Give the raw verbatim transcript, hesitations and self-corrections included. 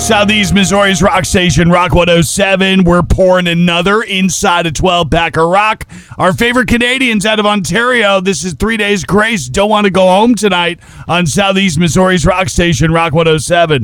Southeast Missouri's rock station, Rock one oh seven. We're pouring another inside a twelve pack of rock. Our favorite Canadians out of Ontario. This is Three Days Grace. Don't want to go home tonight on Southeast Missouri's rock station, Rock one oh seven.